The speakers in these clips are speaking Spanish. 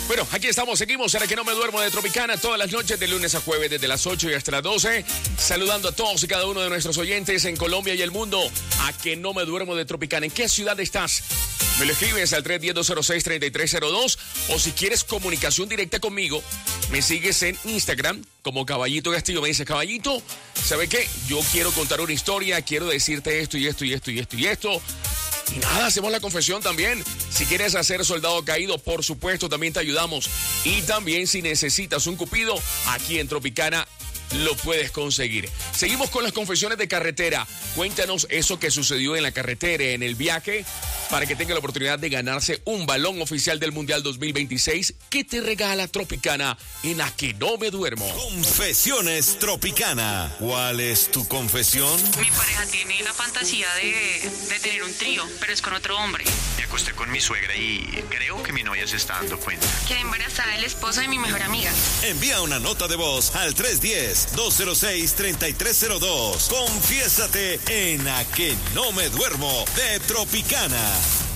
Bueno, aquí estamos, seguimos en el Que No Me Duermo de Tropicana todas las noches de lunes a jueves desde las 8 y hasta las 12. Saludando a todos y cada uno de nuestros oyentes en Colombia y el mundo. A Que No Me Duermo de Tropicana. ¿En qué ciudad estás? Me lo escribes al 310-206-3302 o si quieres comunicación directa conmigo, me sigues en Instagram como Caballito Castillo. Me dices, Caballito, ¿sabe qué? Yo quiero contar una historia, quiero decirte esto y esto y esto y esto y esto. Y nada, hacemos la confesión también. Si quieres hacer soldado caído, por supuesto, también te ayudamos. Y también si necesitas un cupido, aquí en Tropicana lo puedes conseguir. Seguimos con las confesiones de carretera. Cuéntanos eso que sucedió en la carretera, en el viaje, para que tenga la oportunidad de ganarse un balón oficial del Mundial 2026 que te regala Tropicana en A Que No Me Duermo. Confesiones Tropicana. ¿Cuál es tu confesión? Mi pareja tiene la fantasía de tener un trío, pero es con otro hombre. Me acosté con mi suegra y creo que mi novia se está dando cuenta. Quedé embarazada del esposo de mi mejor amiga. Envía una nota de voz al 310-206-3302. Confiésate en A Que No Me Duermo de Tropicana.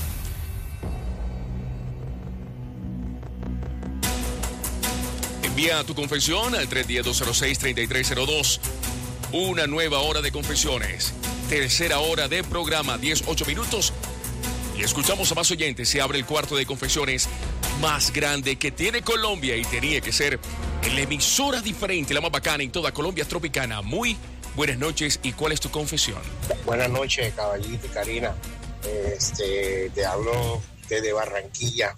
Envía tu confesión al 310-206-3302. Una nueva hora de confesiones. Tercera hora de programa, 10-8 minutos. Y escuchamos a más oyentes. Se abre el cuarto de confesiones más grande que tiene Colombia y tenía que ser en la emisora diferente, la más bacana en toda Colombia, Tropicana. Muy buenas noches. ¿Y cuál es tu confesión? Buenas noches, Caballito y Karina. Te hablo desde Barranquilla.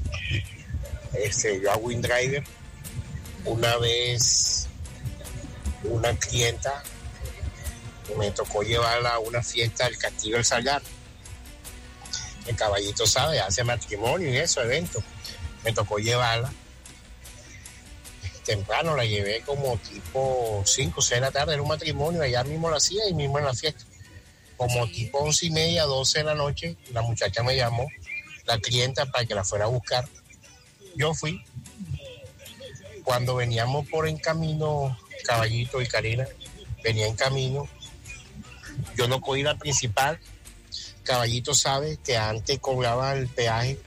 Yo hago InDriver. Una vez una clienta me tocó llevarla a una fiesta del Castillo del Salgar. El Caballito sabe, hace matrimonio y eso, evento. Me tocó llevarla. Temprano la llevé como tipo 5 o 6 de la tarde, era un matrimonio, allá mismo lo hacía y mismo en la fiesta. Como tipo 11:30, 12 de la noche, la muchacha me llamó, la clienta, para que la fuera a buscar. Yo fui. Cuando veníamos por en camino, Caballito y Karina, venía en camino, yo no cogí la principal. Caballito sabe que antes cobraba el peaje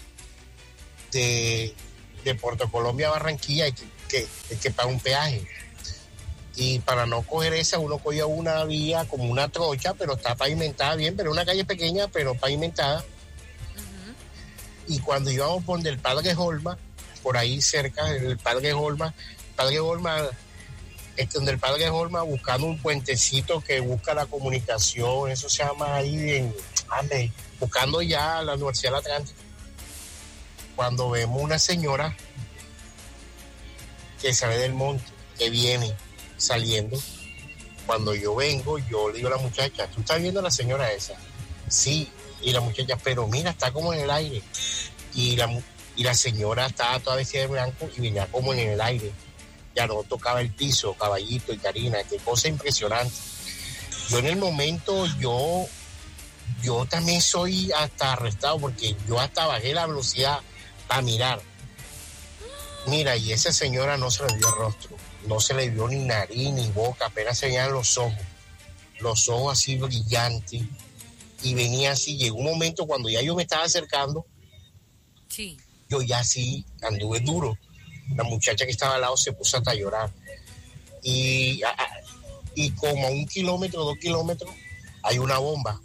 de Puerto Colombia a Barranquilla, que paga un peaje. Y para no coger esa, uno cogía una vía como una trocha, pero está pavimentada bien, pero una calle pequeña, pero pavimentada. Uh-huh. Y cuando íbamos por donde el Padre Holma, por ahí cerca, el Padre Holma, donde el Padre Holma, buscando un puentecito que busca la comunicación, eso se llama ahí, buscando ya la Universidad del Atlántico. Cuando vemos una señora que sale del monte, que viene saliendo, cuando yo vengo, yo le digo a la muchacha, ¿tú estás viendo a la señora esa? Sí, y la muchacha, pero mira, está como en el aire. Y la señora estaba toda vestida de blanco y venía como en el aire. Ya no tocaba el piso, Caballito y Karina, qué cosa impresionante. Yo en el momento, yo también soy hasta arrestado, porque yo hasta bajé la velocidad para mirar. Mira, y esa señora no se le vio el rostro, no se le vio ni nariz ni boca, apenas se veían los ojos así brillantes, y venía así. Llegó un momento cuando ya yo me estaba acercando, sí, yo ya sí anduve duro. La muchacha que estaba al lado se puso hasta a llorar. Y como a 1 kilómetro, 2 kilómetros, hay una bomba.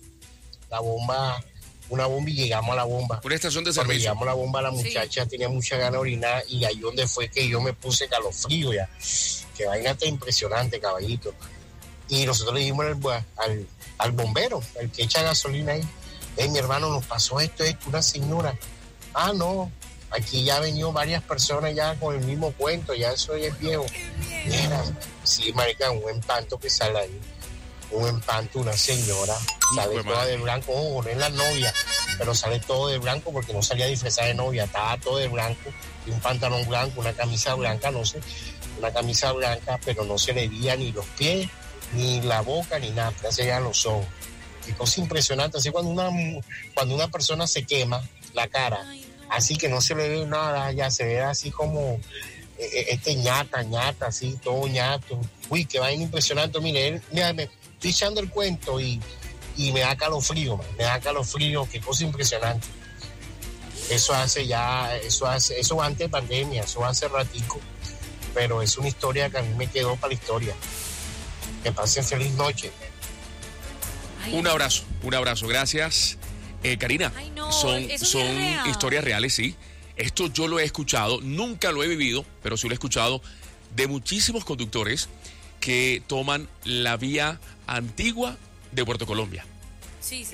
Una bomba, y llegamos a la bomba. Una estación de servicio. Cuando llegamos a la bomba, la muchacha tenía mucha ganas de orinar, y ahí donde fue que yo me puse calofrío ya. Que vaina tan impresionante, Caballito. Y nosotros le dijimos al bombero, el que echa gasolina ahí, mi hermano, nos pasó esto, una señora. Ah, no, aquí ya han venido varias personas ya con el mismo cuento, ya eso ya es viejo. Mira, sí, marica, un empanto que sale ahí. Un empanto, una señora, sale toda de blanco, no es la novia, pero sale todo de blanco porque no salía disfrazada de novia, estaba todo de blanco, y un pantalón blanco, una camisa blanca, no sé, una camisa blanca, pero no se le veía ni los pies, ni la boca, ni nada, se veían los ojos. Qué cosa impresionante, así cuando una persona se quema la cara, así que no se le ve nada, ya se ve así como ñata, así, todo ñato. Uy, qué vaina impresionante. Mire, mira, me estoy echando el cuento y me da calofrío, qué cosa impresionante. Eso antes de pandemia, eso hace ratico, pero es una historia que a mí me quedó para la historia. Que pasen feliz noche. Un abrazo, gracias. Karina, Ay, no, son real. historias reales, sí. Esto yo lo he escuchado, nunca lo he vivido, pero sí lo he escuchado de muchísimos conductores que toman la vía antigua de Puerto Colombia. Sí.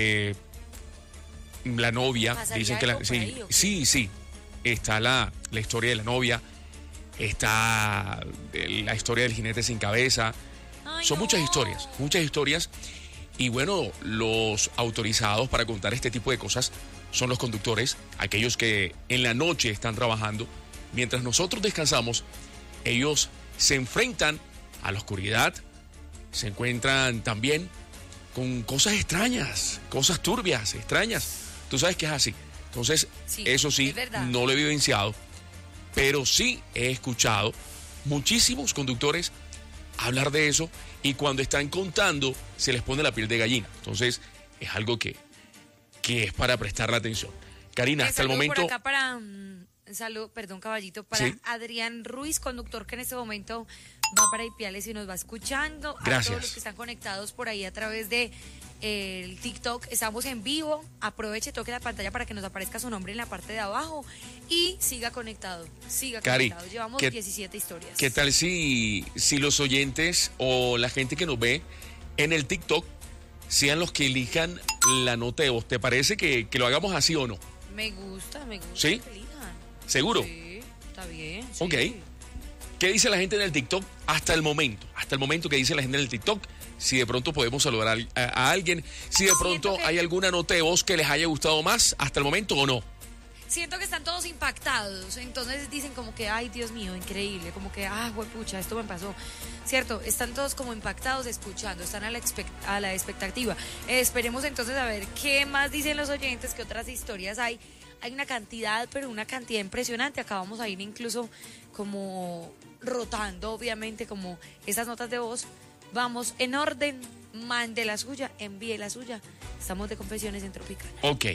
La novia, ¿Pasaría dicen que algo por ahí, o qué? sí. Está la historia de la novia, está la historia del jinete sin cabeza. Ay, Son no. muchas historias. Y bueno, los autorizados para contar este tipo de cosas son los conductores, aquellos que en la noche están trabajando. Mientras nosotros descansamos, ellos se enfrentan a la oscuridad, se encuentran también con cosas extrañas, cosas turbias, extrañas. Tú sabes que es así. Entonces, Sí, eso sí, es verdad. no lo he vivenciado, pero sí he escuchado muchísimos conductores hablar de eso, y cuando están contando se les pone la piel de gallina. Entonces es algo que es para prestarle atención. Karina, hasta el Saludo momento... por acá para caballito, para Sí. Adrián Ruiz, conductor que en este momento va para Ipiales y nos va escuchando. Gracias. A todos los que están conectados por ahí a través de el TikTok, estamos en vivo. Aproveche, toque la pantalla para que nos aparezca su nombre en la parte de abajo y siga conectado. Cari, Llevamos ¿qué- 17 historias. ¿Qué tal si los oyentes o la gente que nos ve en el TikTok sean los que elijan la nota de voz? ¿Te parece que lo hagamos así o no? Me gusta. ¿Sí? que elijan. ¿Seguro? Sí, está bien. Ok. sí. ¿Qué dice la gente en el TikTok hasta el momento? Hasta el momento, ¿qué dice la gente en el TikTok? Si de pronto podemos saludar a alguien, si de pronto Siento que- hay alguna nota de voz que les haya gustado más hasta el momento o no. Siento que están todos impactados, entonces dicen como que, ay, Dios mío, increíble, como que, huepucha, esto me pasó, ¿cierto? Están todos como impactados escuchando, están a la expectativa. Esperemos entonces a ver qué más dicen los oyentes, qué otras historias hay. Hay una cantidad, pero una cantidad impresionante. Acá vamos a ir incluso como rotando, obviamente, como esas notas de voz. Vamos en orden, mande la suya, envíe la suya. Estamos de Confesiones en Tropicana. Ok.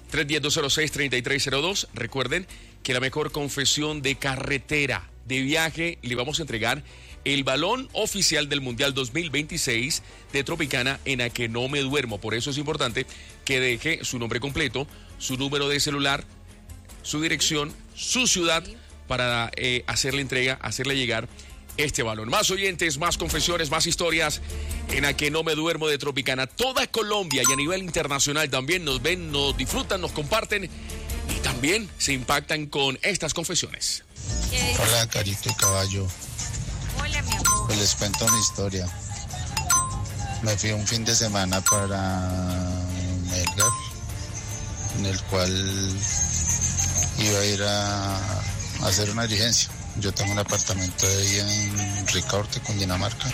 310-206-3302. Recuerden que la mejor confesión de carretera, de viaje, le vamos a entregar el balón oficial del Mundial 2026 de Tropicana en A Que No Me Duermo. Por eso es importante que deje su nombre completo, su número de celular, su dirección, su ciudad, para hacerle entrega, hacerle llegar este balón. Más oyentes, más confesiones, más historias en A Que No Me Duermo de Tropicana. Toda Colombia y a nivel internacional también nos ven, nos disfrutan, nos comparten y también se impactan con estas confesiones. Hola, Carito y Caballo. Hola, mi amor. Pues les cuento mi historia. Me fui un fin de semana para Melgar, en el cual iba a ir a hacer una diligencia. Yo tengo un apartamento ahí en Ricaurte, Cundinamarca,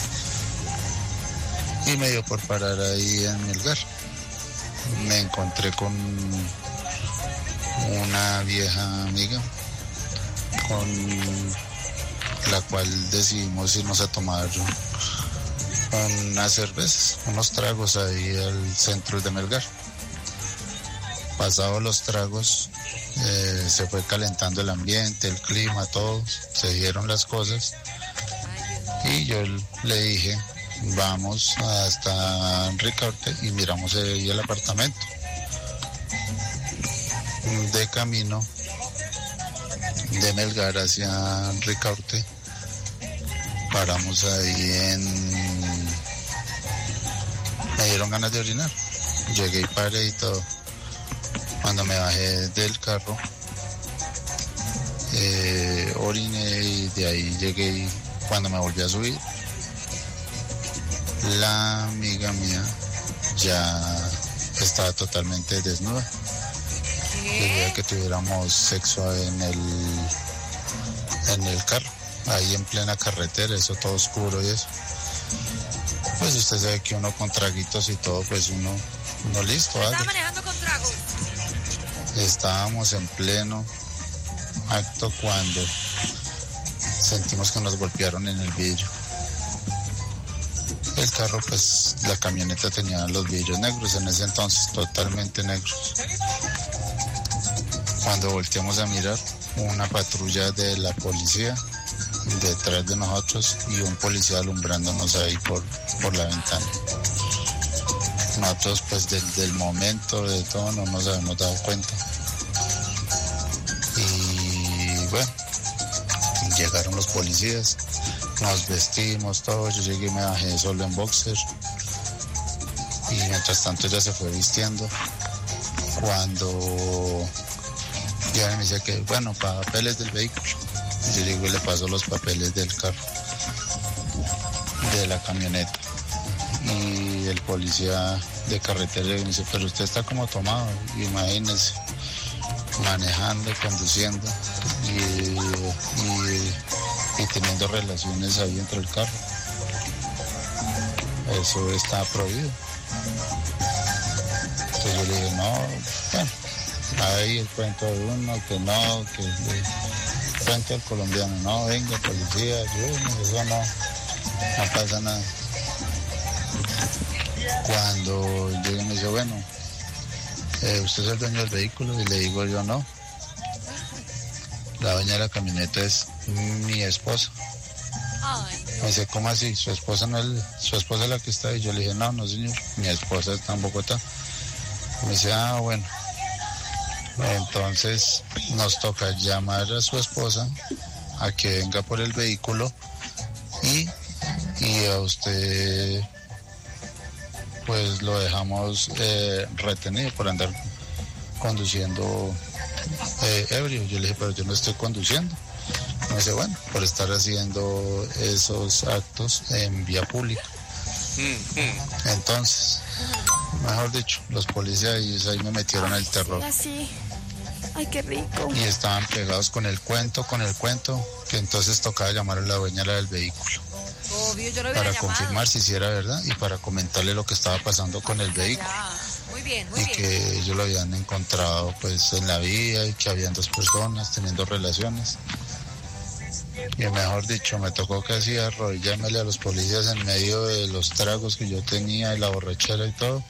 y me dio por parar ahí en Melgar. Me encontré con una vieja amiga con la cual decidimos irnos a tomar unas cervezas, unos tragos ahí al centro de Melgar. Pasados los tragos, se fue calentando el ambiente, el clima, todo, se dieron las cosas y yo le dije, vamos hasta Ricaurte y miramos ahí el apartamento. De camino de Melgar hacia Ricaurte, paramos ahí me dieron ganas de orinar. Llegué y paré y todo. Cuando me bajé del carro, oriné y de ahí llegué y cuando me volví a subir, la amiga mía ya estaba totalmente desnuda. Quería que tuviéramos sexo en el carro, ahí en plena carretera, eso todo oscuro y eso. Pues usted sabe que uno con traguitos y todo, pues uno listo. Estaba manejando con tragos. Estábamos en pleno acto cuando sentimos que nos golpearon en el vidrio. El carro, pues la camioneta tenía los vidrios negros en ese entonces, totalmente negros. Cuando volteamos a mirar, una patrulla de la policía detrás de nosotros y un policía alumbrándonos ahí por la ventana. Nosotros pues del momento de todo no nos habíamos dado cuenta. Y bueno, llegaron los policías, nos vestimos todos, yo llegué y me bajé solo en boxer y mientras tanto ella se fue vistiendo. Cuando ya me dice que bueno, papeles del vehículo, y yo llego y le paso los papeles del carro, de la camioneta, y el policía de carretera me dice, pero usted está como tomado, imagínese, manejando, conduciendo y teniendo relaciones ahí dentro del carro. Eso está prohibido. Entonces yo le dije, no, bueno, ahí el cuento de uno, que no, que el cuento del colombiano, no, venga, policía, ayúdame, eso no pasa nada. Cuando llega y me dice, bueno, ¿usted es el dueño del vehículo? Y le digo yo, no. La dueña de la camioneta es mi esposa. Me dice, ¿cómo así? ¿Su esposa es la que está ahí? Yo le dije, no señor, mi esposa está en Bogotá. Me dice, bueno. Entonces nos toca llamar a su esposa a que venga por el vehículo y a usted pues lo dejamos retenido por andar conduciendo ebrio. Yo le dije, pero yo no estoy conduciendo. Me dice, bueno, por estar haciendo esos actos en vía pública. Entonces, mejor dicho, los policías ahí me metieron el terror. Así. Ay, qué rico. Y estaban pegados con el cuento, que entonces tocaba llamar a la dueña del vehículo. Obvio, yo lo para llamado. Confirmar si era verdad y para comentarle lo que estaba pasando con el vehículo. Muy bien, y que ellos lo habían encontrado pues en la vía y que habían 2 personas teniendo relaciones. Y mejor dicho, me tocó casi arrodillármele a los policías en medio de los tragos que yo tenía y la borrachera y todo.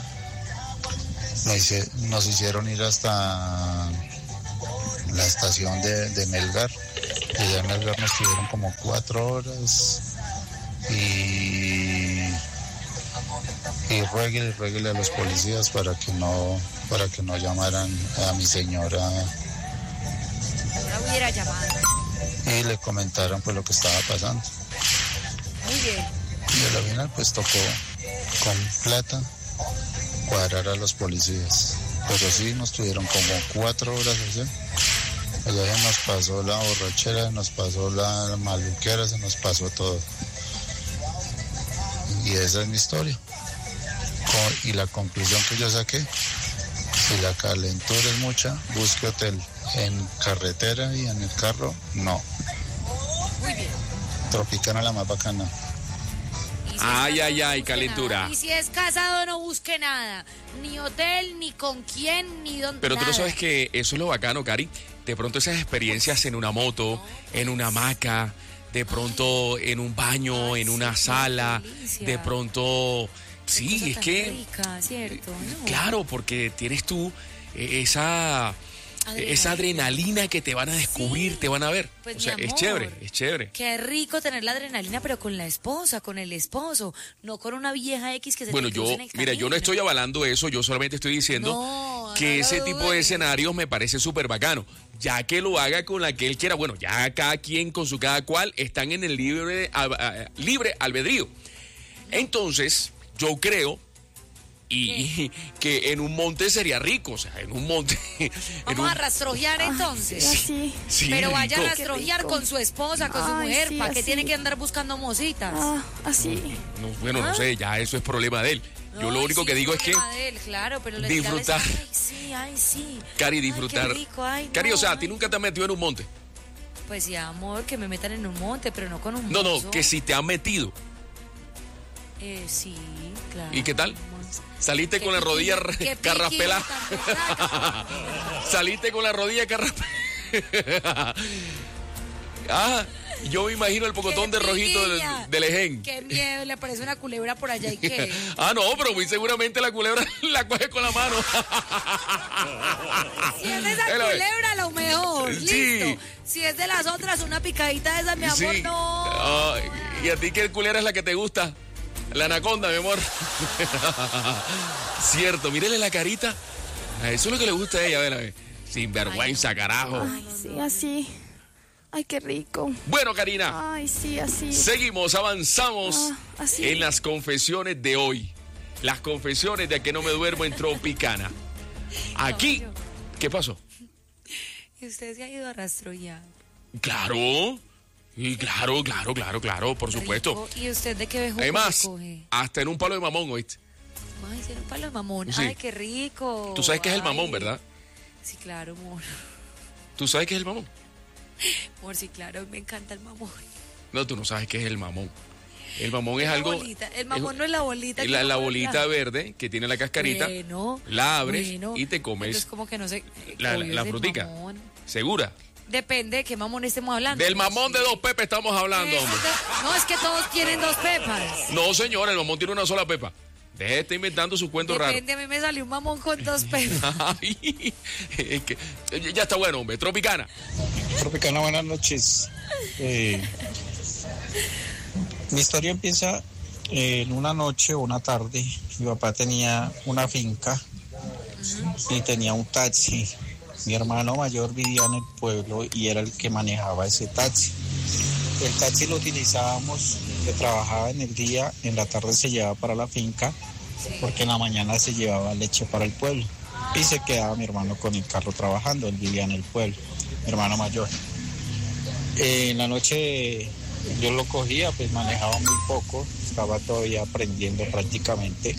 Nos hicieron ir hasta la estación de Melgar. Y allá en Melgar nos tuvieron como 4 horas y rueguele a los policías para que no llamaran a mi señora. No hubiera llamado. Y le comentaron pues lo que estaba pasando. Muy bien. Y al final pues tocó con plata cuadrar a los policías. Pero sí nos tuvieron como 4 horas así. Allá se nos pasó la borrachera, se nos pasó la maluquera, se nos pasó todo. Y esa es mi historia. Y la conclusión que yo saqué, si la calentura es mucha, busque hotel. En carretera y en el carro, no. Muy bien. Tropicana la más bacana. Ay, calentura. Y si es casado, no busque nada. Ni hotel, ni con quién, ni dónde. Pero tú nada. no sabes que eso es lo bacano, Cari. De pronto esas experiencias en una moto, en una hamaca, de pronto en un baño, en una sala, de pronto... Sí, es que... Rica, ¿cierto? No. Claro, porque tienes tú esa adrenalina que te van a descubrir, te van a ver. Pues, o sea, mi amor, es chévere. Qué rico tener la adrenalina, pero con la esposa, con el esposo, no con una vieja X que se Bueno, te cruza en el mira, yo no camino. estoy avalando eso, yo solamente estoy diciendo que ese tipo de escenarios me parece súper bacano. Ya que lo haga con la que él quiera, bueno, ya cada quien con su cada cual están en el libre albedrío. Entonces, yo creo que en un monte sería rico, o sea, en un monte... Vamos a rastrojear entonces. Sí. Sí, Pero vaya a rico. rastrojear con su esposa, con su Ay, mujer, sí, ¿para qué así. tiene que andar buscando mositas? Así. No, bueno, no sé, ya eso es problema de él. Yo lo único que digo es que claro, pero le disfrutar. Ay, sí. Cari, Ay, disfrutar. qué rico, ay, Cari, no, o sea, ¿a ay. ti nunca te has metido en un monte? Pues sí, amor, que me metan en un monte, pero no con un No, mozo. que si te han metido. Sí, claro. ¿Y qué tal? Saliste Qué con la piqui, rodilla qué piqui, carraspelada. tan Saliste con la rodilla carraspelada. Ah, yo me imagino el pocotón de rojito del Ején. Qué miedo, le aparece una culebra por allá y qué. Ah, no, pero muy seguramente la culebra la coge con la mano. Si es de esa culebra, lo mejor. Sí. Listo. Si es de las otras, una picadita de esa, mi amor, Sí. no. ¿Y a ti qué culebra es la que te gusta? La anaconda, mi amor. Cierto, mírele la carita. Eso es lo que le gusta a ella, a ver. Sin vergüenza, carajo. Ay, sí, así. Ay, qué rico. Bueno, Karina. Ay, sí, así. Seguimos, avanzamos así. en las confesiones de hoy. Las confesiones de A Que No Me Duermo en Tropicana. Aquí, No, ¿qué pasó? Y usted se ha ido a rastro ya. Claro. Y claro, por supuesto. Rico. ¿Y usted de qué bejuco Además, coge? hasta en un palo de mamón, ¿oíste? Ay, ¿en un palo de mamón? Sí. Ay, qué rico. Tú sabes qué es el mamón, Ay. ¿verdad? Sí, claro, amor. ¿Tú sabes qué es el mamón? Amor, sí, claro, me encanta el mamón. No, tú no sabes qué es el mamón. El mamón es La algo... bolita. El mamón no es la bolita. La, que la uno bolita compra. verde que tiene la cascarita, Bueno, la abres bueno. y te comes Entonces, como que no sé. la obvio, es del frutica. mamón. ¿Segura? Depende de qué mamón estemos hablando. Del mamón de dos pepas estamos hablando, hombre. No, es que todos tienen dos pepas. No, señor, el mamón tiene una sola pepa. Deje de estar inventando su cuento raro. Depende, a mí me salió un mamón con dos pepas. Ay, es que ya está bueno, hombre. Tropicana. Tropicana, buenas noches. Mi historia empieza en una noche o una tarde. Mi papá tenía una finca y tenía un taxi. Mi hermano mayor vivía en el pueblo y era el que manejaba ese taxi. El taxi lo utilizábamos, que trabajaba en el día, en la tarde se llevaba para la finca, porque en la mañana se llevaba leche para el pueblo. Y se quedaba mi hermano con el carro trabajando, él vivía en el pueblo, mi hermano mayor. En la noche yo lo cogía, pues manejaba muy poco, estaba todavía aprendiendo prácticamente.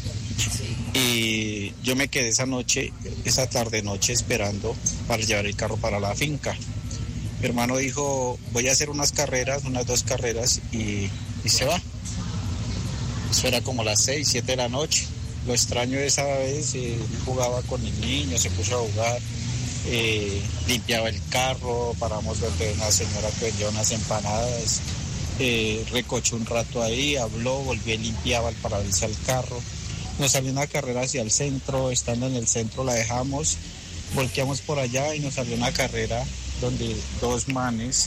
Y yo me quedé esa tarde-noche esperando para llevar el carro para la finca. Mi hermano dijo, voy a hacer unas 2 carreras y se va. Eso era como las 6, 7 de la noche. Lo extraño de esa vez, jugaba con el niño, se puso a jugar, limpiaba el carro, paramos donde una señora que vendía unas empanadas, recochó un rato ahí, habló, volvió y limpiaba el parabrisas del carro. Nos salió una carrera hacia el centro, estando en el centro la dejamos, volteamos por allá y nos salió una carrera donde 2 manes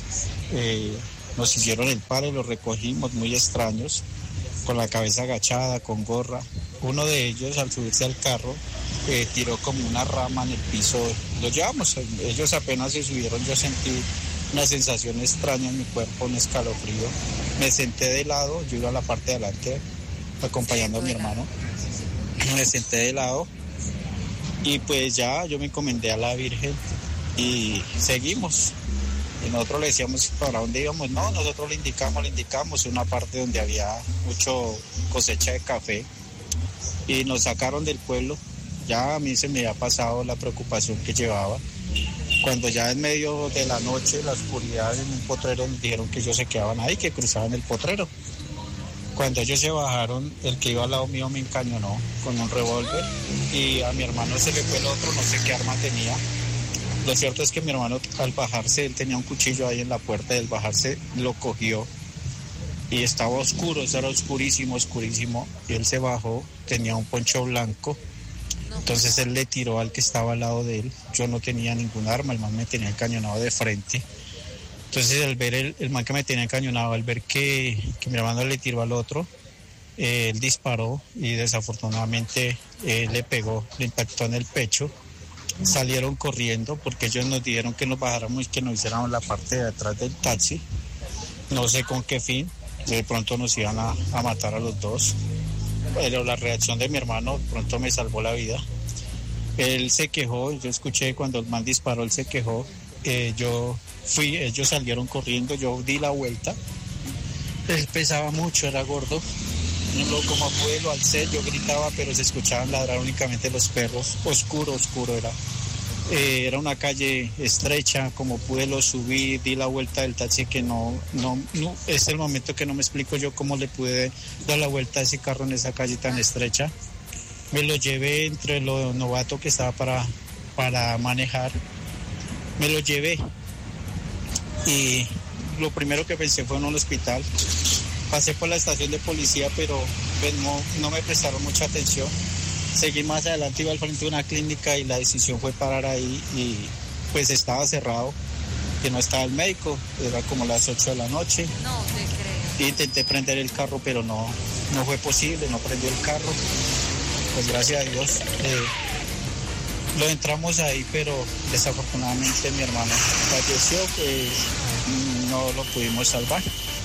nos hicieron el paro y los recogimos, muy extraños, con la cabeza agachada, con gorra. Uno de ellos, al subirse al carro, tiró como una rama en el piso. Lo llevamos, ellos apenas se subieron, yo sentí una sensación extraña en mi cuerpo, un escalofrío. Me senté de lado, yo iba a la parte de adelante acompañando a mi hermano. Me senté de lado y pues ya yo me encomendé a la Virgen y seguimos. Y nosotros le decíamos para dónde íbamos. No, nosotros le indicamos una parte donde había mucho cosecha de café y nos sacaron del pueblo. Ya a mí se me había pasado la preocupación que llevaba. Cuando ya en medio de la noche, la oscuridad, en un potrero, nos dijeron que ellos se quedaban ahí, que cruzaban el potrero. Cuando ellos se bajaron, el que iba al lado mío me encañonó con un revólver y a mi hermano se le fue el otro, no sé qué arma tenía. Lo cierto es que mi hermano al bajarse, él tenía un cuchillo ahí en la puerta, del bajarse lo cogió y estaba oscuro, eso era oscurísimo, y él se bajó, tenía un poncho blanco, entonces él le tiró al que estaba al lado de él. Yo no tenía ningún arma, el man me tenía encañonado de frente. Entonces al ver el man que me tenía encañonado, al ver que mi hermano le tiró al otro, él disparó y desafortunadamente le pegó, le impactó en el pecho. Salieron corriendo porque ellos nos dijeron que nos bajáramos y que nos hiciéramos la parte de atrás del taxi. No sé con qué fin, de pronto nos iban a matar a los dos. Pero la reacción de mi hermano pronto me salvó la vida. Él se quejó, yo escuché cuando el man disparó, él se quejó. Yo fui, ellos salieron corriendo, yo di la vuelta. Él pesaba mucho, era gordo. Como pude lo alcé, yo gritaba, pero se escuchaban ladrar únicamente los perros. Oscuro era. Era una calle estrecha, como pude lo subí, di la vuelta del taxi, que no, es el momento que no me explico yo cómo le pude dar la vuelta a ese carro en esa calle tan estrecha. Me lo llevé entre lo novato que estaba para manejar. Me lo llevé y lo primero que pensé fue en un hospital. Pasé por la estación de policía, pero pues, no me prestaron mucha atención. Seguí más adelante, iba al frente de una clínica y la decisión fue parar ahí y pues estaba cerrado, que no estaba el médico, era como las 8 de la noche. No te creo. Intenté prender el carro, pero no fue posible, no prendió el carro. Pues gracias a Dios lo entramos ahí, pero desafortunadamente mi hermano falleció, no lo pudimos salvar.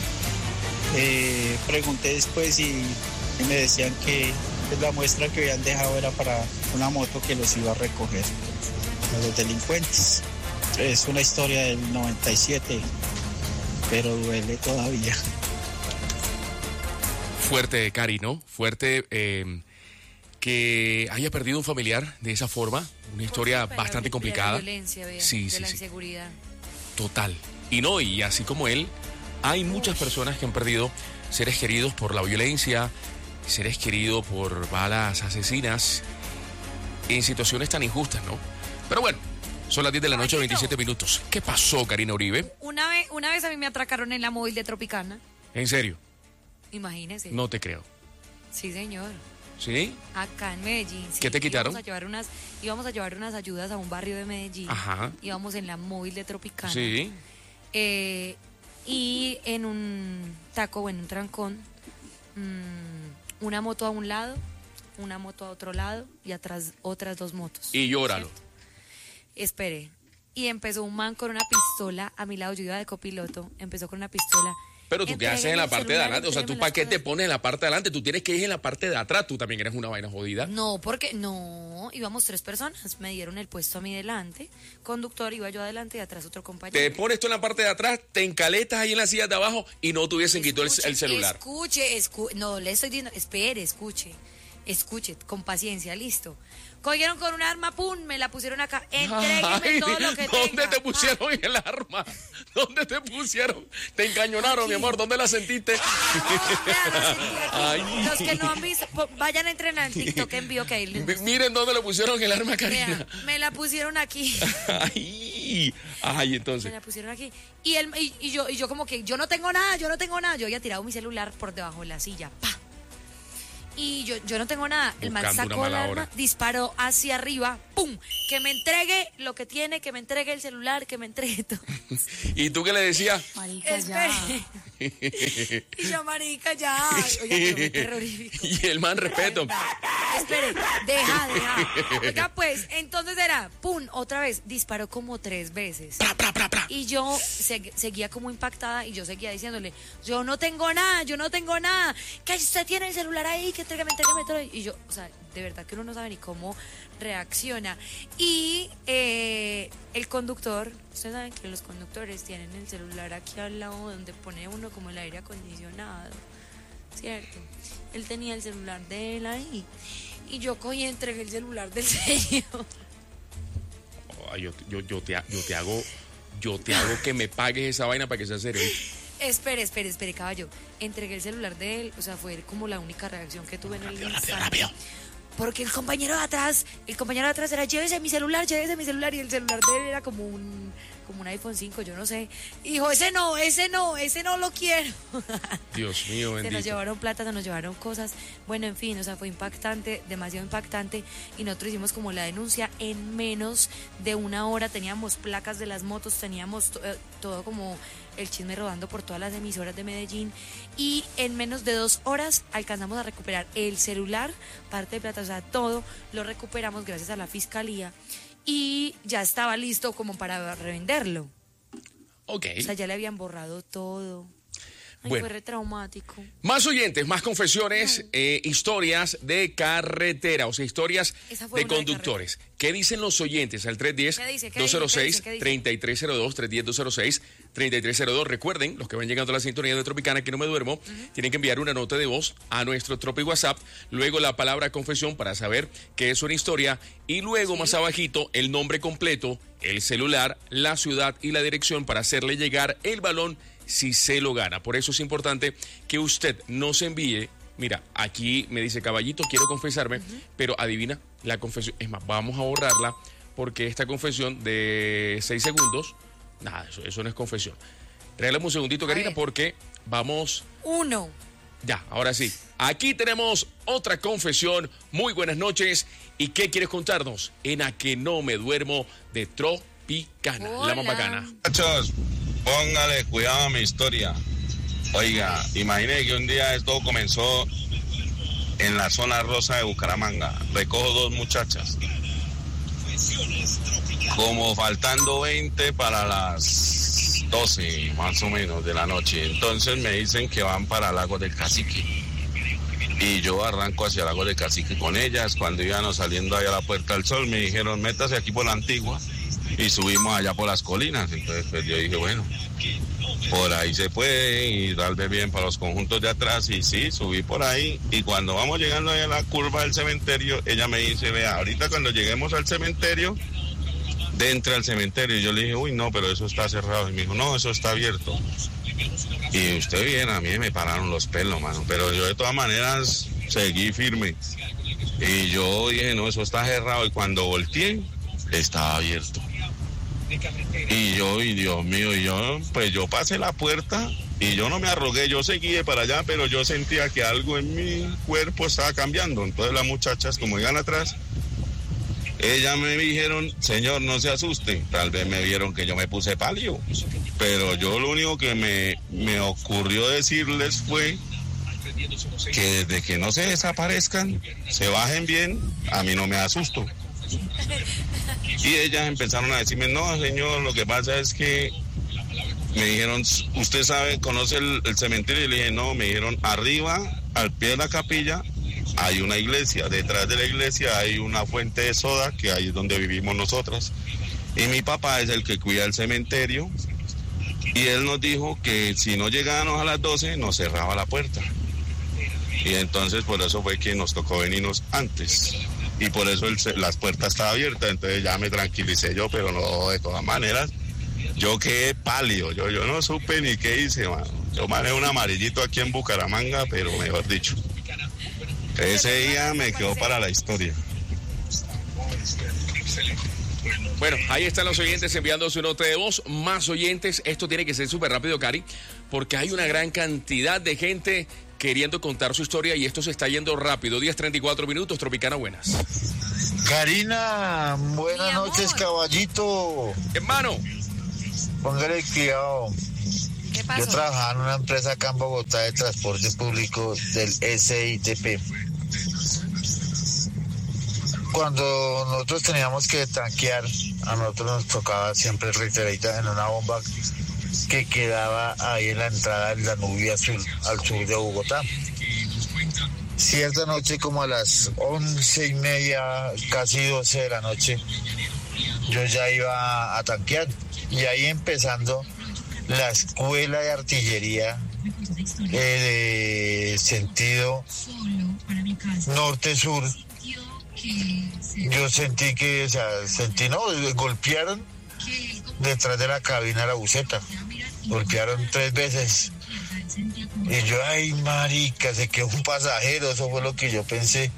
Pregunté después y me decían que la muestra que habían dejado era para una moto que los iba a recoger a los delincuentes. Es una historia del 97, pero duele todavía. Fuerte, Cari, ¿no? Fuerte que haya perdido un familiar de esa forma. Una historia bastante complicada. De la violencia, de la inseguridad. Total. Y así como él, hay muchas personas que han perdido seres queridos por la violencia, seres queridos por balas asesinas, en situaciones tan injustas, ¿no? Pero bueno, son las 10 de la noche, 27 minutos. ¿Qué pasó, Karina Uribe? Una vez a mí me atracaron en la móvil de Tropicana. ¿En serio? Imagínese. No te creo. Sí, señor. ¿Sí? Acá en Medellín. Sí. ¿Qué te quitaron? Íbamos a llevar unas ayudas a un barrio de Medellín. Ajá. Íbamos en la móvil de Tropicana. Sí. Y en un taco o en un trancón, una moto a un lado, una moto a otro lado y atrás otras 2 motos. Y llóralo. ¿Cierto? Espere. Y empezó un man con una pistola a mi lado, yo iba de copiloto, empezó con una pistola. Pero tú qué haces en la parte de adelante, o sea, tú para qué te pones en la parte de adelante, tú tienes que ir en la parte de atrás, tú también eres una vaina jodida. No, porque no, íbamos 3 personas, me dieron el puesto a mí delante, conductor, iba yo adelante y atrás otro compañero. Te pones tú en la parte de atrás, te encaletas ahí en la silla de abajo y no te hubiesen quitado el celular. No, le estoy diciendo, espere, escuche, con paciencia, listo. Cogieron con un arma, pum, me la pusieron acá. Entrégueme todo lo que ¿Dónde tenga. te pusieron el arma? ¿Dónde te pusieron? Te encañonaron, mi amor. ¿Dónde la sentiste? Los que no han visto, vayan a entrenar en TikTok en vivo que ahí les... Miren dónde le pusieron el arma, Karina. Vea, me la pusieron aquí. Ay, entonces. Me la pusieron aquí. Y yo como que, yo no tengo nada. Yo había tirado mi celular por debajo de la silla. ¡Pa! Y yo no tengo nada. El man sacó el arma, disparó hacia arriba, ¡pum! Que me entregue lo que tiene, que me entregue el celular, que me entregue todo. ¿Y tú qué le decías? Marica, ya. Y yo, marica, ya. Oye, pero terrorífico. Y el man, respeto. Espere, deja. Oiga, pues, entonces era, ¡pum! Otra vez, disparó como 3 veces. Y yo seguía como impactada y yo seguía diciéndole, yo no tengo nada. Que usted tiene el celular ahí, que entrégame. Y yo, o sea, de verdad que uno no sabe ni cómo reacciona. Y el conductor, ustedes saben que los conductores tienen el celular aquí al lado donde pone uno como el aire acondicionado, ¿cierto? Él tenía el celular de él ahí y yo cogí y entregué el celular del señor. Yo te hago que me pagues esa vaina para que sea serio. Espere, caballo. Entregué el celular de él, o sea, fue como la única reacción que tuve en el instante. Rápido. Porque el compañero de atrás era, llévese mi celular, y el celular de él era como un iPhone 5, yo no sé. Y dijo, ese no lo quiero. Dios mío, bendito. Se nos llevaron plata, se nos llevaron cosas. Bueno, en fin, o sea, fue impactante, demasiado impactante. Y nosotros hicimos como la denuncia en menos de 1 hora. Teníamos placas de las motos, teníamos todo como el chisme rodando por todas las emisoras de Medellín. Y en menos de 2 horas alcanzamos a recuperar el celular, parte de plata, o sea, todo lo recuperamos gracias a la fiscalía. Y ya estaba listo como para revenderlo. Ok. O sea, ya le habían borrado todo. Ay, bueno, fue re traumático. Más oyentes, más confesiones, historias de carretera, o sea, historias de conductores. ¿Qué dicen los oyentes? Al 310-206-3302, 310-206-3302. Recuerden, los que van llegando a la sintonía de Tropicana, que no me duermo, tienen que enviar una nota de voz a nuestro Tropi WhatsApp, luego la palabra confesión para saber qué es una historia, y luego más abajito el nombre completo, el celular, la ciudad y la dirección para hacerle llegar el balón si se lo gana. Por eso es importante que usted nos envíe. Mira, aquí me dice Caballito, quiero confesarme, pero adivina la confesión. Es más, vamos a borrarla porque esta confesión de 6 segundos, nada, eso no es confesión. Regálame un segundito, Karina, porque vamos... Uno. Ya, ahora sí. Aquí tenemos otra confesión. Muy buenas noches. ¿Y qué quieres contarnos? En A Que No Me Duermo de Tropicana. Hola. La más bacana. Muchachos, póngale cuidado a mi historia. Oiga, imagine que un día esto comenzó en la zona rosa de Bucaramanga. Recojo 2 muchachas. Como faltando 20 para las 12 más o menos de la noche. Entonces me dicen que van para Lago del Cacique. Y yo arranco hacia Lago del Cacique con ellas. Cuando íbamos saliendo ahí a la Puerta del Sol, me dijeron, métase aquí por la Antigua. Y subimos allá por las colinas. Entonces pues yo dije, bueno, por ahí se puede y tal vez bien para los conjuntos de atrás. Y sí, subí por ahí. Y cuando vamos llegando ahí a la curva del cementerio, ella me dice, vea, ahorita cuando lleguemos al cementerio, entra al cementerio. Y yo le dije, uy, no, pero eso está cerrado. Y me dijo, no, eso está abierto. Y usted viene, a mí me pararon los pelos, mano. Pero yo de todas maneras seguí firme. Y yo dije, no, eso está cerrado. Y cuando volteé, estaba abierto. Y yo, y Dios mío, y yo, pues yo pasé la puerta y yo no me arrogué, yo seguí de para allá, pero yo sentía que algo en mi cuerpo estaba cambiando. Entonces las muchachas, como iban atrás, ellas me dijeron, señor, no se asuste. Tal vez me vieron que yo me puse pálido, pero yo lo único que me ocurrió decirles fue que desde que no se desaparezcan, se bajen bien, a mí no me asusto. Y ellas empezaron a decirme, no, señor, lo que pasa es que me dijeron, ¿usted sabe, conoce el cementerio? Y le dije, no, me dijeron, arriba, al pie de la capilla, hay una iglesia. Detrás de la iglesia hay una fuente de soda, que ahí es donde vivimos nosotras. Y mi papá es el que cuida el cementerio. Y él nos dijo que si no llegábamos a las 12, nos cerraba la puerta. Y entonces por eso fue que nos tocó venirnos antes. Y por eso las puertas estaban abiertas, entonces ya me tranquilicé yo, pero no, de todas maneras, yo quedé pálido, yo no supe ni qué hice, mano. Yo manejé un amarillito aquí en Bucaramanga, pero mejor dicho, ese día me quedó para la historia. Bueno, ahí están los oyentes enviando su nota de voz. Más oyentes, esto tiene que ser súper rápido, Cari, porque hay una gran cantidad de gente queriendo contar su historia y esto se está yendo rápido. 10:34 minutos, Tropicana, buenas. Karina, buenas noches, caballito. Hermano. Póngale cuidado. ¿Qué pasó? Yo trabajaba en una empresa acá en Bogotá de transporte público del SITP. Cuando nosotros teníamos que tanquear, a nosotros nos tocaba siempre reiterada en una bomba que quedaba ahí en la entrada del Danubio Azul, al sur de Bogotá. Cierta noche, como a las 11:30, casi 12 de la noche, yo ya iba a tanquear. Y ahí empezando la escuela de artillería de sentido norte-sur, yo sentí que, golpearon detrás de la cabina la buceta. Golpearon 3 veces. Y yo, ay, marica, se quedó un pasajero. Eso fue lo que yo pensé.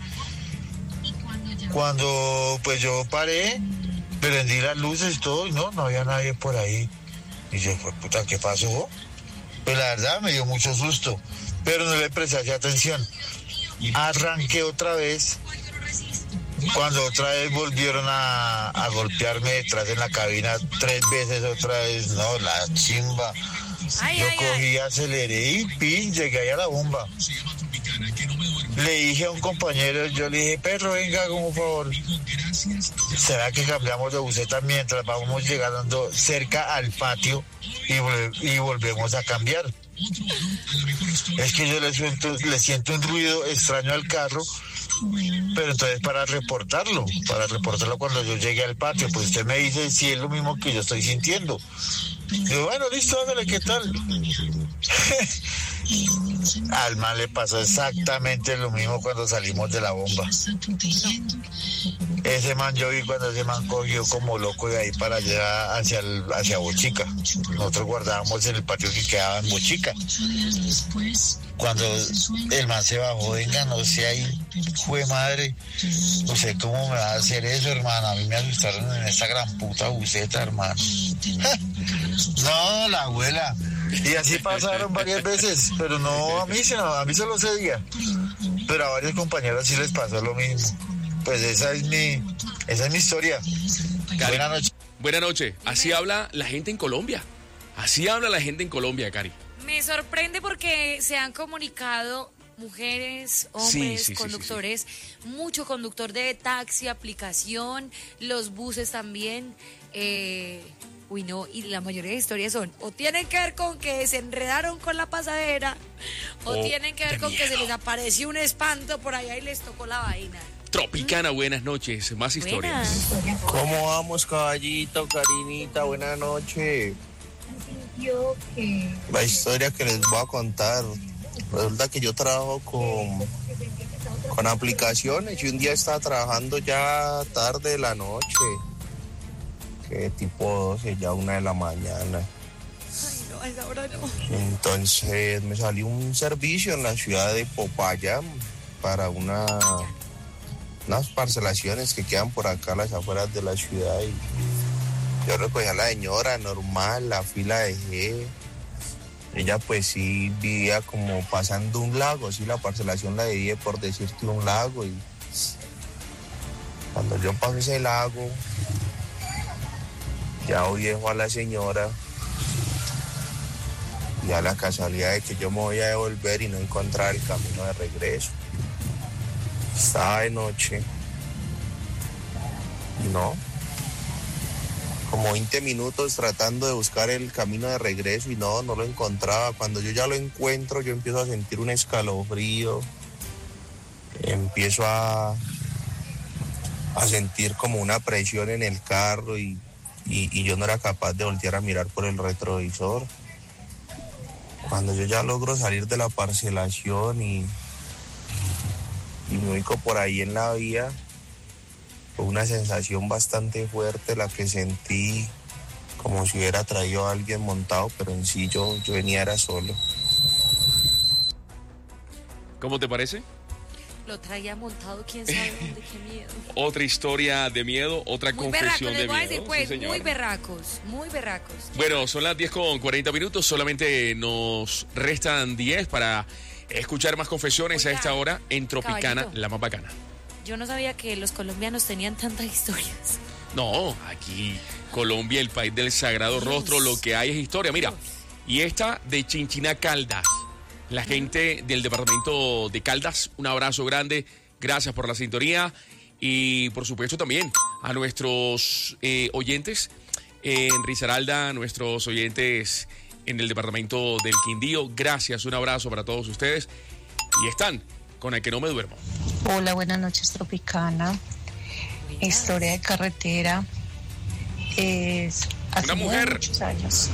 Cuando, pues yo paré, prendí las luces y todo, y no había nadie por ahí. Y yo, pues, puta, ¿qué pasó? Pues la verdad me dio mucho susto, pero no le presté atención. Arranqué otra vez. Cuando otra vez volvieron a golpearme detrás en la cabina 3 veces otra vez, no, la chimba. Yo cogí, aceleré y llegué ahí a la bomba. Le dije a un compañero, yo le dije, perro, venga, como favor. ¿Será que cambiamos de buceta mientras vamos llegando cerca al patio y volvemos a cambiar? Es que yo le siento un ruido extraño al carro, pero entonces para reportarlo cuando yo llegue al patio, pues usted me dice si es lo mismo que yo estoy sintiendo. Digo, bueno, listo, hágale, ¿qué tal? Al man le pasó exactamente lo mismo cuando salimos de la bomba. Ese man, yo vi cuando ese man cogió como loco de ahí para allá hacia Bochica. Nosotros guardábamos en el patio que quedaba en Bochica. Cuando el man se bajó, venga, no sé, ahí, jue madre, no sé cómo me va a hacer eso, hermano. A mí me asustaron en esta gran puta buceta, hermano. No, la abuela, Y así pasaron varias veces, pero no a mí solo ese día. Pero a varios compañeros sí les pasó lo mismo. Pues esa es mi historia. Cari, buenas noches. Buenas noches. Así habla la gente en Colombia. Así habla la gente en Colombia, Cari. Me sorprende porque se han comunicado mujeres, hombres, Sí. conductores, mucho conductor de taxi, aplicación, los buses también. No, y la mayoría de historias son o tienen que ver con que se enredaron con la pasadera o tienen que ver con que se les apareció un espanto por allá y les tocó la vaina. Tropicana, buenas noches. Más historias. ¿Cómo vamos, caballito, Karinita? Buenas noches. La historia que les voy a contar. Resulta que yo trabajo con aplicaciones y un día estaba trabajando ya tarde de la noche. Que tipo 12, ya 1 de la mañana. Ay, no, a esa hora no. Entonces me salió un servicio en la ciudad de Popayán para unas parcelaciones que quedan por acá a las afueras de la ciudad. Y yo recogí a la señora normal, la fila dejé. Ella pues sí vivía como pasando un lago, sí, la parcelación la dejé por decirte un lago. Y cuando yo paso ese lago, ya hoy dejo a la señora y a la casualidad de que yo me voy a devolver y no encontrar el camino de regreso. Estaba de noche y no, como 20 minutos tratando de buscar el camino de regreso y no lo encontraba. Cuando yo ya lo encuentro, yo empiezo a sentir un escalofrío, empiezo a sentir como una presión en el carro y yo no era capaz de voltear a mirar por el retrovisor. Cuando yo ya logro salir de la parcelación y me ubico por ahí en la vía, fue una sensación bastante fuerte la que sentí, como si hubiera traído a alguien montado, pero en sí yo venía era solo. ¿Cómo te parece? Lo traía montado, quién sabe dónde, qué miedo. Otra historia de miedo, otra Muy confesión berracos, de les voy a miedo. decir, pues, Sí, señor. muy berracos. Bueno, son las 10:40, solamente nos restan 10 para escuchar más confesiones. Oiga, a esta hora en Tropicana, caballito. la más bacana. Yo no sabía que los colombianos tenían tantas historias. No, aquí Colombia, el país del sagrado rostro, lo que hay es historia. Mira, y esta de Chinchiná, Caldas. La gente del departamento de Caldas, un abrazo grande, gracias por la sintonía y por supuesto también a nuestros oyentes en Risaralda, nuestros oyentes en el departamento del Quindío, gracias, un abrazo para todos ustedes y están con El que no me duermo. Hola, buenas noches, Tropicana. Historia de carretera. Hace Una mujer. muchos años.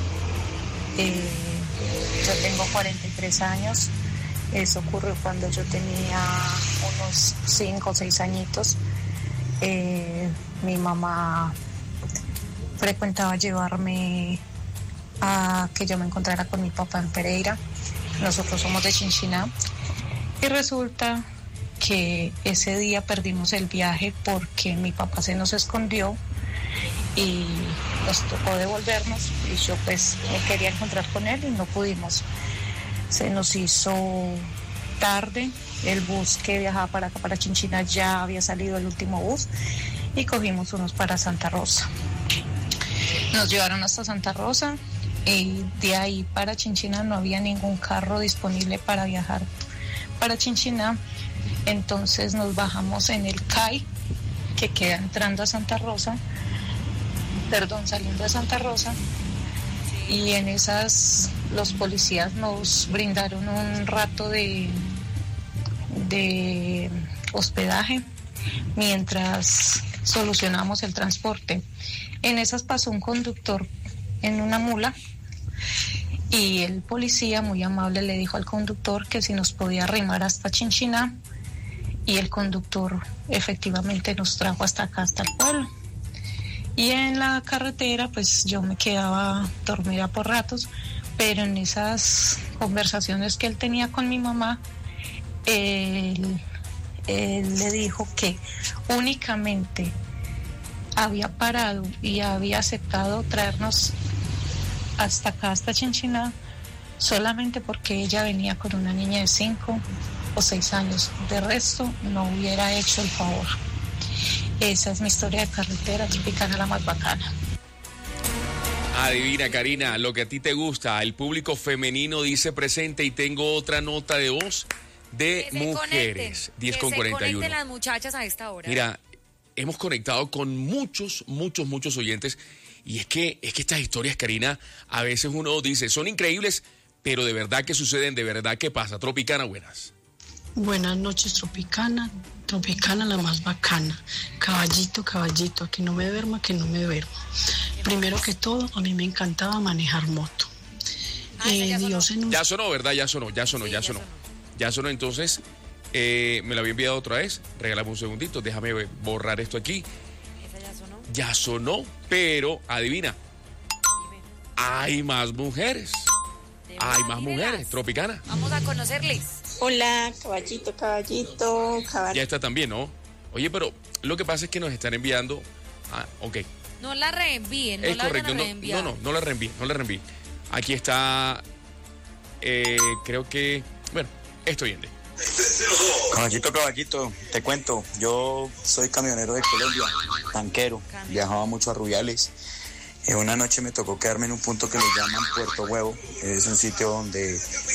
Yo tengo 43 años. Eso ocurrió cuando yo tenía unos 5 o 6 añitos. Mi mamá frecuentaba llevarme a que yo me encontrara con mi papá en Pereira. Nosotros somos de Chinchiná. Y resulta que ese día perdimos el viaje porque mi papá se nos escondió y nos tocó devolvernos y yo pues me quería encontrar con él y no pudimos. Se nos hizo tarde, el bus que viajaba para acá, para Chinchiná, ya había salido el último bus y cogimos unos para Santa Rosa. Nos llevaron hasta Santa Rosa y de ahí para Chinchiná no había ningún carro disponible para viajar para Chinchiná. Entonces nos bajamos en el CAI que queda entrando a Santa Rosa, saliendo de Santa Rosa, y en esas los policías nos brindaron un rato de hospedaje mientras solucionamos el transporte. En esas pasó un conductor en una mula y el policía muy amable le dijo al conductor que si nos podía arrimar hasta Chinchiná, y el conductor efectivamente nos trajo hasta acá, hasta el pueblo. Y en la carretera pues yo me quedaba dormida por ratos, pero en esas conversaciones que él tenía con mi mamá, él le dijo que únicamente había parado y había aceptado traernos hasta acá, hasta Chinchiná, solamente porque ella venía con una niña de 5 o 6 años. De resto, no hubiera hecho el favor. Esa es mi historia de carretera tropicana, la más bacana. Adivina, Karina, lo que a ti te gusta. El público femenino dice presente y tengo otra nota de voz de mujeres. 10 con 41. Que se conecten las muchachas a esta hora. Mira, hemos conectado con muchos oyentes y es que estas historias, Karina, a veces uno dice, son increíbles, pero de verdad que suceden, de verdad que pasa. Tropicana, buenas. Buenas noches, Tropicana la más bacana. Caballito, que no me duerma, que no me duerma. Primero que todo, a mí me encantaba manejar moto. Ya sonó, ¿verdad? Ya sonó. Entonces, me lo había enviado otra vez. Regálame un segundito, déjame borrar esto aquí. Ya sonó, pero adivina, hay más mujeres. Hay más mujeres, Tropicana. Vamos a conocerles. Hola, caballito. Ya está también, ¿no? Oye, pero lo que pasa es que nos están enviando. Ok. No la reenvíen, es correcto, no la reenvíen. Aquí está, creo que, bueno, estoy bien. Caballito, te cuento, yo soy camionero de Colombia, tanquero, viajaba mucho a Rubiales. Una noche me tocó quedarme en un punto que le llaman Puerto Huevo. Es un sitio donde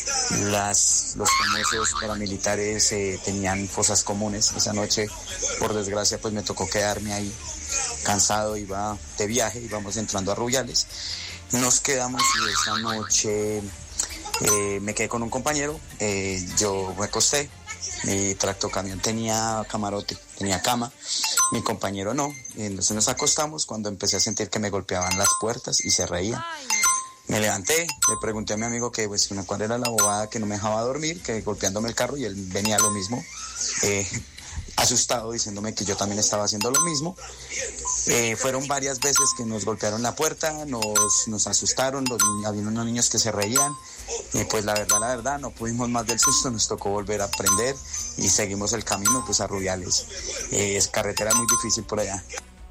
los famosos paramilitares tenían fosas comunes. Esa noche, por desgracia, pues me tocó quedarme ahí cansado, iba de viaje, íbamos entrando a Rubiales. Nos quedamos y esa noche me quedé con un compañero, yo me acosté. Mi tractocamión tenía camarote, tenía cama, mi compañero no. Entonces nos acostamos cuando empecé a sentir que me golpeaban las puertas y se reían. Me levanté, le pregunté a mi amigo que pues cuál era la bobada que no me dejaba dormir, que golpeándome el carro, y él venía lo mismo, asustado, diciéndome que yo también estaba haciendo lo mismo. Fueron varias veces que nos golpearon la puerta, nos asustaron, había unos niños que se reían, y pues la verdad, no pudimos más del susto, nos tocó volver a aprender y seguimos el camino pues a Rubiales. Es carretera muy difícil por allá.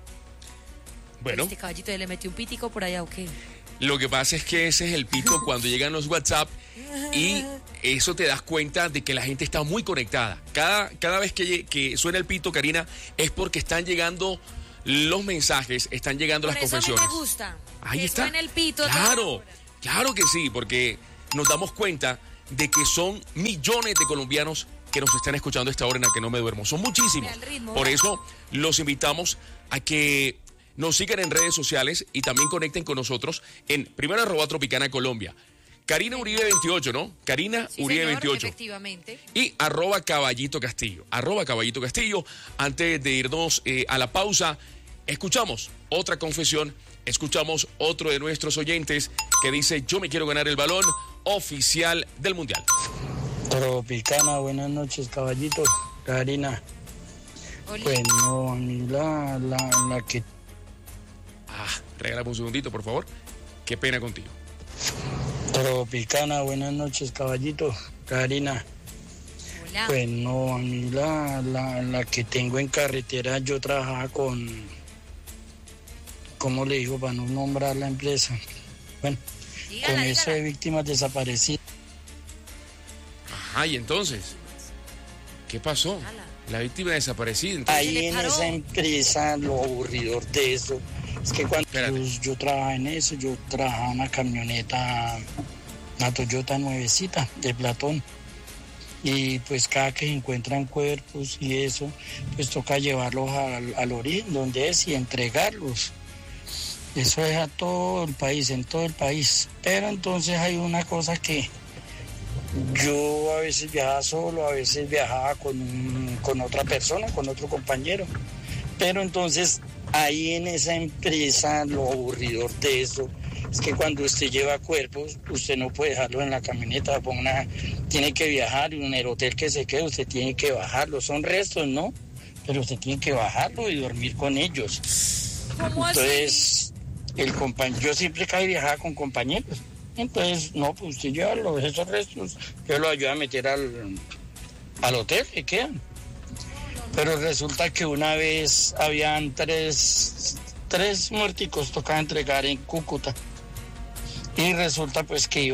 Bueno. Este caballito le metió un pítico por allá, ¿o qué? Lo que pasa es que ese es el pito cuando llegan los WhatsApp y eso te das cuenta de que la gente está muy conectada. Cada vez que suena el pito, Karina, es porque están llegando los mensajes, están llegando las confesiones. Por eso me gusta. Ahí que está. Suena el pito. Claro que sí, porque nos damos cuenta de que son millones de colombianos que nos están escuchando a esta hora en la que no me duermo. Son muchísimos. Por eso los invitamos a que nos sigan en redes sociales y también conecten con nosotros en primero @Tropicana Colombia. Karina Uribe 28, ¿no? Karina Uribe 28. Efectivamente. Y @Caballito Castillo. @Caballito Castillo. Antes de irnos a la pausa, escuchamos otra confesión, escuchamos otro de nuestros oyentes que dice: yo me quiero ganar el balón oficial del Mundial. Tropicana, buenas noches, caballito. Karina. Oli. Pues no, a mí la que... Regálame un segundito, por favor. Qué pena contigo. Tropicana, buenas noches, caballito. Karina. Hola. Pues no, a mí la que tengo en carretera, yo trabajaba con... ¿Cómo le digo para no nombrar la empresa? Bueno, con eso de víctimas desaparecidas. Ajá, y entonces, ¿qué pasó? La víctima desaparecida. Entonces, ahí en esa empresa, lo aburridor de eso es que cuando yo trabajaba en eso, yo trabajaba en una camioneta, una Toyota nuevecita de Platón, y pues cada que se encuentran cuerpos y eso, pues toca llevarlos al origen donde es y entregarlos. Eso es a todo el país, en todo el país. Pero entonces hay una cosa que yo a veces viajaba solo, a veces viajaba con otra persona, con otro compañero. Pero entonces ahí en esa empresa, lo aburridor de eso es que cuando usted lleva cuerpos, usted no puede dejarlo en la camioneta, tiene que viajar, y en el hotel que se quede usted tiene que bajarlo. Son restos, ¿no? Pero usted tiene que bajarlo y dormir con ellos. ¿Cómo entonces, yo siempre viajaba con compañeros. Entonces, no, pues usted lleva esos restos, yo los ayudo a meter al hotel que quedan. Pero resulta que una vez habían tres muerticos, tocaba entregar en Cúcuta. Y resulta pues que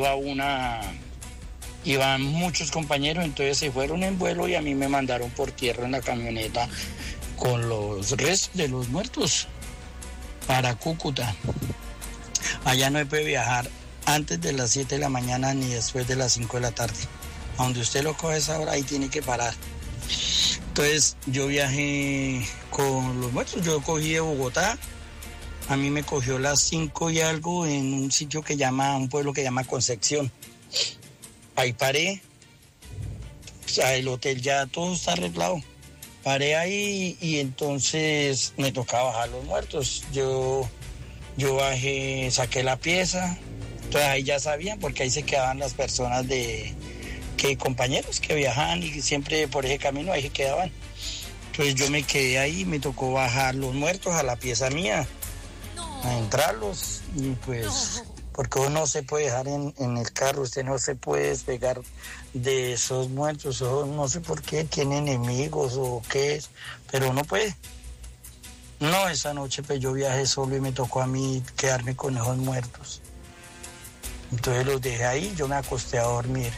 iban muchos compañeros, entonces se fueron en vuelo y a mí me mandaron por tierra en la camioneta con los restos de los muertos para Cúcuta. Allá no se puede viajar antes de las 7 de la mañana ni después de las 5 de la tarde. A donde usted lo coge a esa hora, ahí tiene que parar. Entonces yo viajé con los muertos, yo cogí de Bogotá, a mí me cogió las 5 y algo en un sitio un pueblo que llama Concepción. Ahí paré, o sea, el hotel ya todo está arreglado. Paré ahí y entonces me tocaba bajar los muertos. Yo bajé, saqué la pieza, entonces ahí ya sabían porque ahí se quedaban las personas compañeros que viajaban y siempre por ese camino ahí se quedaban. Entonces yo me quedé ahí, me tocó bajar los muertos a la pieza mía, a entrarlos y pues, porque uno no se puede dejar en el carro, usted no se puede despegar de esos muertos, no sé por qué, tiene enemigos o qué es, pero no puede. No, esa noche pues yo viajé solo y me tocó a mí quedarme con esos muertos. Entonces los dejé ahí, yo me acosté a dormir.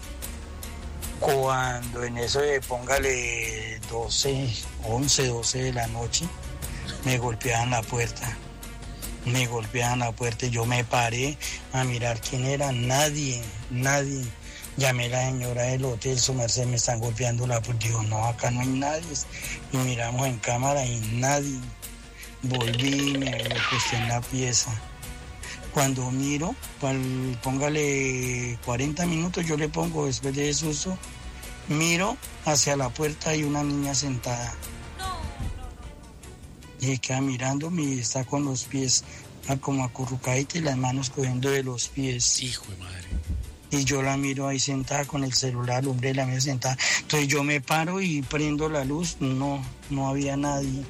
Cuando en eso de póngale 11, 12 de la noche, me golpeaban la puerta y yo me paré a mirar quién era, nadie. Llamé a la señora del hotel, su merced, me están golpeando la puerta. Digo, no, acá no hay nadie. Y miramos en cámara y nadie. Volví y me acosté en la pieza. Cuando miro, póngale 40 minutos, yo le pongo después de ese susto, miro hacia la puerta y una niña sentada. Y queda mirándome y está con los pies como acurrucadita y las manos cogiendo de los pies. Hijo de madre. Y yo la miro ahí sentada con el celular, el hombre de la mesa sentada. Entonces yo me paro y prendo la luz, no había nadie.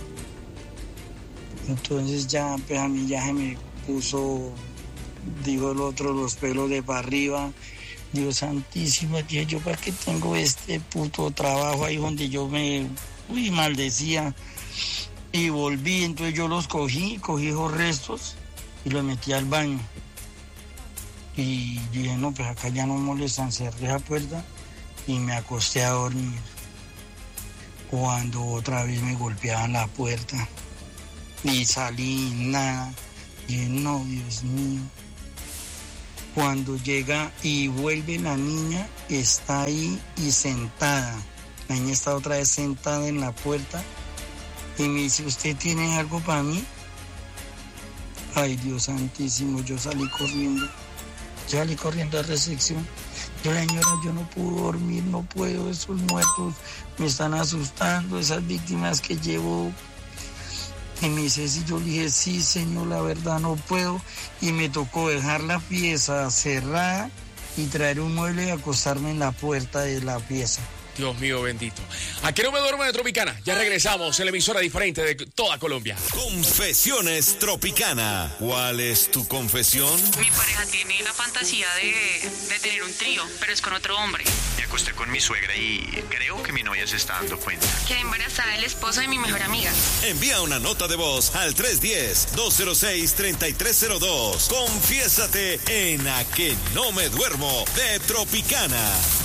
Entonces ya, pues a mí ya se me puso, digo el otro, los pelos de para arriba. Dios santísimo, tío, yo para qué tengo este puto trabajo ahí donde yo me maldecía. Y volví, entonces yo los cogí esos restos y los metí al baño. Y dije, no, pues acá ya no molestan, cerré la puerta y me acosté a dormir. Cuando otra vez me golpeaban la puerta y salí, nada. Y dije, no, Dios mío. Cuando llega y vuelve la niña, está ahí y sentada. La niña está otra vez sentada en la puerta y me dice, ¿usted tiene algo para mí? Ay, Dios santísimo, yo salí corriendo a recepción. Yo, señora, yo no puedo dormir, no puedo, esos muertos me están asustando, esas víctimas que llevo. Y me dice, sí, yo le dije, sí, señor, la verdad no puedo. Y me tocó dejar la pieza cerrada y traer un mueble y acostarme en la puerta de la pieza. Dios mío bendito. ¿A qué no me duermo de Tropicana? Ya regresamos en la emisora diferente de toda Colombia. Confesiones Tropicana. ¿Cuál es tu confesión? Mi pareja tiene la fantasía de tener un trío, pero es con otro hombre. Me acosté con mi suegra y creo que mi novia se está dando cuenta. Quedé embarazada del esposo de mi mejor amiga. Envía una nota de voz al 310-206-3302. Confiésate en A que no me duermo de Tropicana.